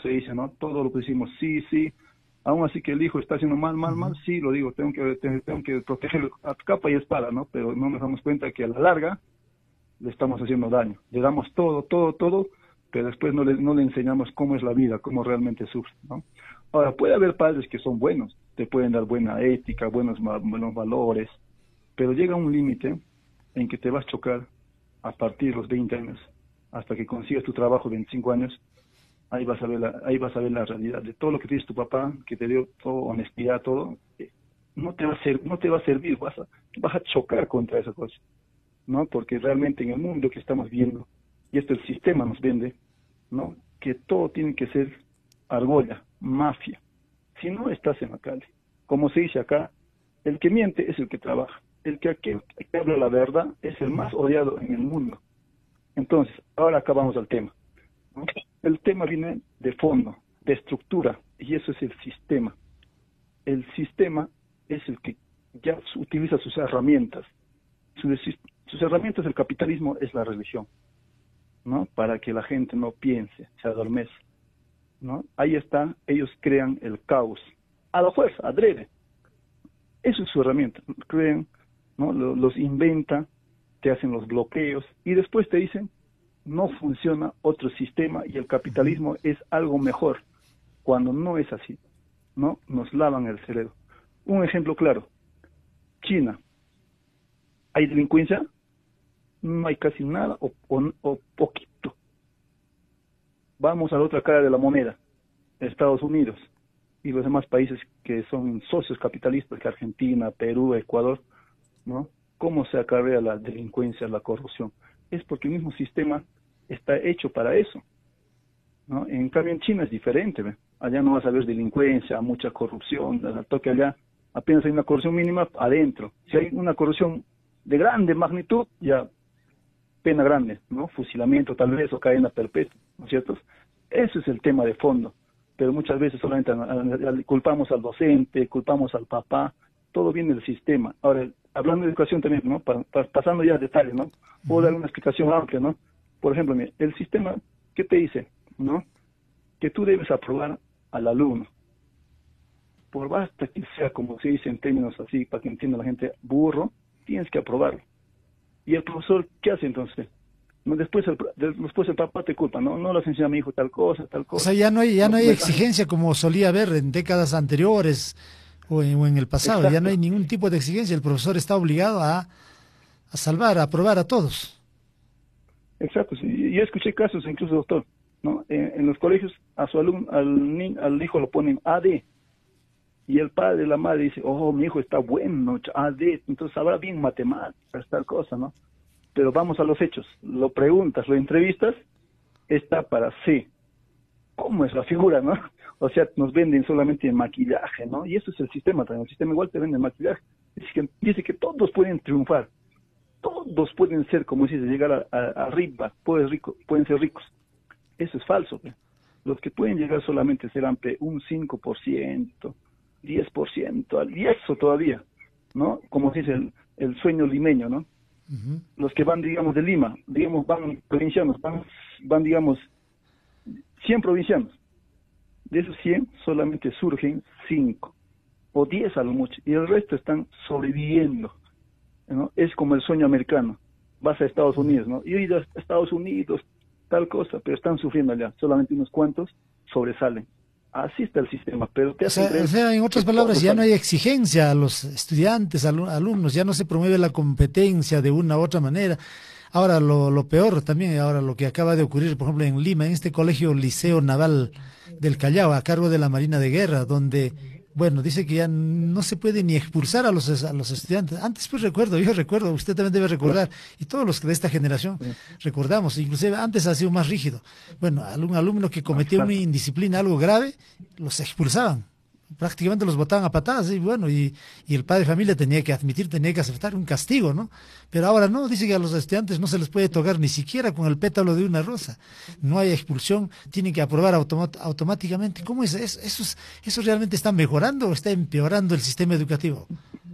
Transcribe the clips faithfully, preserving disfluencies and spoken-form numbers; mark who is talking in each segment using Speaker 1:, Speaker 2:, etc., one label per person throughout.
Speaker 1: se dice, ¿no? Todo lo que decimos, sí, sí, aún así que el hijo está haciendo mal, mal, mal, sí, lo digo, tengo que, tengo que protegerlo a capa y espada, ¿no? Pero no nos damos cuenta que a la larga le estamos haciendo daño. Le damos todo, todo, todo, pero después no le, no le enseñamos cómo es la vida, cómo realmente sufre, ¿no? Ahora, puede haber padres que son buenos, te pueden dar buena ética, buenos, buenos valores, pero llega un límite en que te vas a chocar a partir de los veinte años, hasta que consigas tu trabajo de veinticinco años, ahí vas a ver la, ahí vas a ver la realidad de todo lo que te dice tu papá, que te dio todo, honestidad, todo, eh, no te va a ser, no te va a servir, vas a, vas a chocar contra esa cosa, ¿no? Porque realmente en el mundo que estamos viendo, y esto el sistema nos vende, ¿no? Que todo tiene que ser argolla, mafia. Si no estás en la calle, como se dice acá, el que miente es el que trabaja, el que, aquel que habla la verdad es el más odiado en el mundo. Entonces, ahora acá vamos al tema, ¿no? El tema viene de fondo, de estructura, y eso es el sistema. El sistema es el que ya utiliza sus herramientas. Sus, sus herramientas del capitalismo es la religión, ¿no? Para que la gente no piense, se adormece, ¿no? Ahí está, ellos crean el caos, a la fuerza, adrede. Eso es su herramienta, crean, ¿no? Los inventan, te hacen los bloqueos, y después te dicen, no funciona otro sistema y el capitalismo es algo mejor, cuando no es así, ¿no? Nos lavan el cerebro. Un ejemplo claro, China, ¿hay delincuencia? No hay casi nada o, o, o poquito. Vamos a la otra cara de la moneda, Estados Unidos y los demás países que son socios capitalistas, que Argentina, Perú, Ecuador, ¿no? ¿Cómo se acarrea la delincuencia, la corrupción? Es porque el mismo sistema está hecho para eso, ¿no? En cambio en China es diferente, ¿ve? Allá no vas a ver delincuencia, mucha corrupción, al toque allá apenas hay una corrupción mínima adentro. Si hay una corrupción de grande magnitud, ya pena grande, ¿no? Fusilamiento tal vez o cadena perpetua, ¿no es cierto? Ese es el tema de fondo, pero muchas veces solamente culpamos al docente, culpamos al papá, todo viene del sistema. Ahora, hablando de educación también, ¿no? Pa, pa, pasando ya a detalles, ¿no? Puedo dar una explicación amplia, ¿no? Por ejemplo, mira, el sistema, ¿qué te dice? ¿No? Que tú debes aprobar al alumno. Por basta que sea, como se dice en términos así, para que entienda la gente, burro, tienes que aprobarlo. ¿Y el profesor qué hace entonces? No, después, el, después el papá te culpa, ¿no? No le has enseñado a mi hijo tal cosa, tal cosa.
Speaker 2: O sea, ya no hay, ya no,
Speaker 1: no
Speaker 2: hay
Speaker 1: me...
Speaker 2: exigencia como solía haber en décadas anteriores o en, o en el pasado. Exacto. Ya no hay ningún tipo de exigencia. El profesor está obligado a, a salvar, a aprobar a todos.
Speaker 1: Exacto, sí. Yo escuché casos, incluso, doctor, ¿no? En, en los colegios a su alumno, al, niño, al hijo lo ponen A D, y el padre, la madre dice, oh, mi hijo está bueno, A D, entonces sabrá bien matemáticas, tal cosa, ¿no? Pero vamos a los hechos, lo preguntas, lo entrevistas, está para C. ¿Cómo es la figura, no? O sea, nos venden solamente en maquillaje, ¿no? Y eso es el sistema también, el sistema igual te vende maquillaje. Dice que, dice que todos pueden triunfar, todos pueden ser, como dices, llegar a, a, a riba, pueden, rico, pueden ser ricos. Eso es falso, ¿ve? Los que pueden llegar solamente serán pe, un cinco por ciento, diez por ciento, y eso todavía, ¿no? Como se dice el, el sueño limeño, ¿no? Uh-huh. Los que van, digamos, de Lima, digamos, van provincianos, van, van, digamos, cien provincianos. De esos cien solamente surgen cinco o diez a lo mucho, y el resto están sobreviviendo, ¿no? Es como el sueño americano, vas a Estados Unidos, ¿no? Y ir a Estados Unidos, tal cosa, pero están sufriendo allá, solamente unos cuantos sobresalen. Así está el sistema, pero te
Speaker 2: o sea,
Speaker 1: creer
Speaker 2: o sea, en otras palabras, ya no hay exigencia a los estudiantes, al, alumnos, ya no se promueve la competencia de una u otra manera. Ahora, lo, lo peor también, ahora lo que acaba de ocurrir, por ejemplo, en Lima, en este colegio Liceo Naval del Callao, a cargo de la Marina de Guerra, donde, bueno, dice que ya no se puede ni expulsar a los, a los estudiantes. Antes, pues recuerdo, yo recuerdo, usted también debe recordar, y todos los que de esta generación recordamos, inclusive antes ha sido más rígido. Bueno, algún alumno que cometía una indisciplina, algo grave, los expulsaban. Prácticamente los botaban a patadas, y bueno, y, y el padre de familia tenía que admitir, tenía que aceptar un castigo, ¿no? Pero ahora no, dice que a los estudiantes no se les puede tocar ni siquiera con el pétalo de una rosa. No hay expulsión, tienen que aprobar automat automáticamente. ¿Cómo es eso? ¿Eso, es, ¿Eso realmente está mejorando o está empeorando el sistema educativo?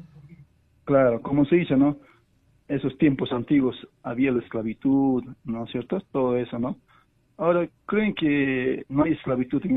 Speaker 1: Claro, como se dice, ¿no? Esos tiempos antiguos había la esclavitud, ¿no es cierto? Todo eso, ¿no? Ahora, ¿creen que no hay esclavitud en